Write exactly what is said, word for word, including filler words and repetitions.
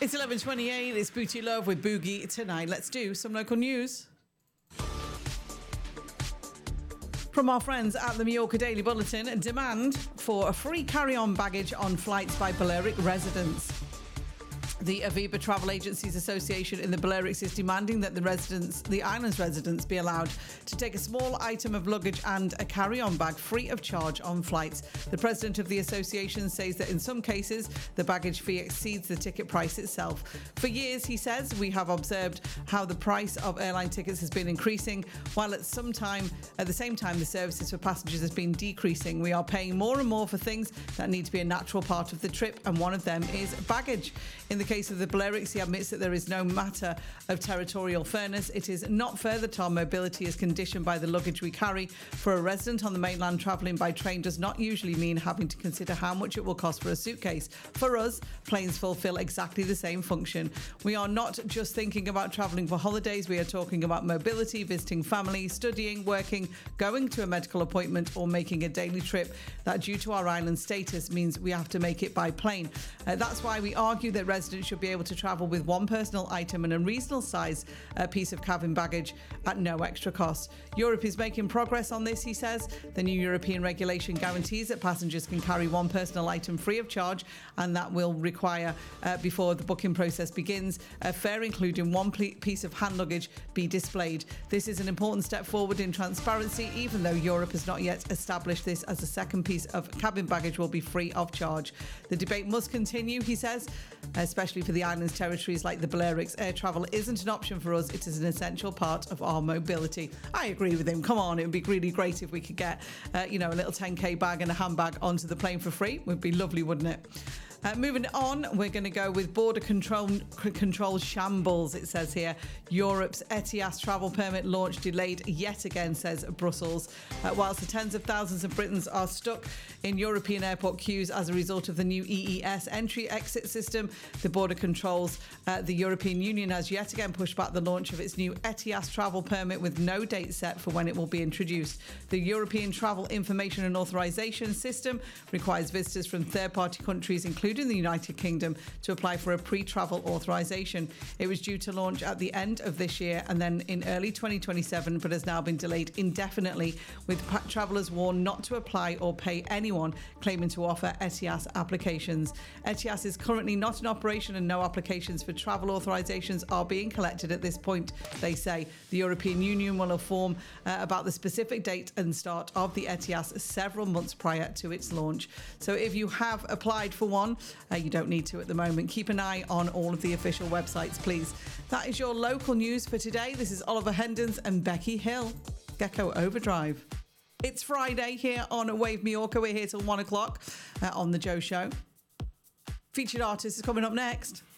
It's eleven twenty-eight. It's Booty Love with Boogie tonight. Let's do some local news. From our friends at the Mallorca Daily Bulletin, demand for a free carry-on baggage on flights by Balearic residents. The Aviva Travel Agencies Association in the Balearics is demanding that the residents, the island's residents, be allowed to take a small item of luggage and a carry-on bag free of charge on flights. The president of the association says that in some cases, the baggage fee exceeds the ticket price itself. For years, he says, we have observed how the price of airline tickets has been increasing, while at some time, at the same time, the services for passengers has been decreasing. We are paying more and more for things that need to be a natural part of the trip, and one of them is baggage. In the case of the Balearics, he admits that there is no matter of territorial fairness. It is not fair that our mobility is conditioned by the luggage we carry. For a resident on the mainland, travelling by train does not usually mean having to consider how much it will cost for a suitcase. For us, planes fulfil exactly the same function. We are not just thinking about travelling for holidays. We are talking about mobility, visiting family, studying, working, going to a medical appointment, or making a daily trip that, due to our island status, means we have to make it by plane. Uh, that's why we argue that residents should be able to travel with one personal item and a reasonable size uh, piece of cabin baggage at no extra cost. Europe is making progress on this, he says. The new European regulation guarantees that passengers can carry one personal item free of charge, and that will require, uh, before the booking process begins, a fare including one piece of hand luggage be displayed. This is an important step forward in transparency, even though Europe has not yet established this as a second piece of cabin baggage will be free of charge. The debate must continue, he says, especially for the island's territories like the Balearics. Air travel isn't an option for us. It is an essential part of our mobility. I agree with him. Come on, it would be really great if we could get, uh, you know, a little ten K bag and a handbag onto the plane for free. Would be lovely, wouldn't it? Uh, moving on, we're going to go with border control control shambles, it says here. Europe's ETIAS travel permit launch delayed yet again, says Brussels. Uh, whilst the tens of thousands of Britons are stuck in European airport queues as a result of the new E E S entry-exit system, the border controls, uh, the European Union has yet again pushed back the launch of its new ETIAS travel permit with no date set for when it will be introduced. The European Travel Information and Authorisation System requires visitors from third-party countries, including in the United Kingdom, to apply for a pre-travel authorisation. It was due to launch at the end of this year and then in early twenty twenty-seven, but has now been delayed indefinitely, with travellers warned not to apply or pay anyone claiming to offer ETIAS applications. ETIAS is currently not in operation and no applications for travel authorisations are being collected at this point, they say. The European Union will inform uh, about the specific date and start of the ETIAS several months prior to its launch. So if you have applied for one, Uh, you don't need to at the moment. Keep an eye on all of the official websites, please. That is your local news for today. This is Oliver Hendons and Becky Hill. Gecko Overdrive. It's Friday here on Wave Mallorca. We're here till one o'clock uh, on The Joe Show. Featured artist is coming up next.